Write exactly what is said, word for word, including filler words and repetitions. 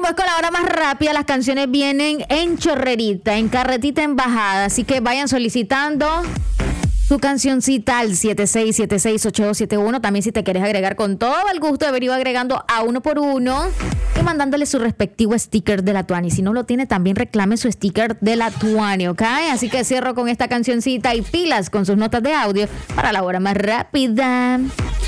pues con la hora más rápida. Las canciones vienen en chorrerita, en carretita, en bajada. Así que vayan solicitando su cancioncita al siete seis siete seis ocho dos siete uno. También si te quieres agregar, con todo el gusto de venir agregando a uno por uno y mandándole su respectivo sticker de la Tuani. Si no lo tiene, también reclame su sticker de la Tuani, ¿ok? Así que cierro con esta cancioncita y pilas con sus notas de audio para la hora más rápida.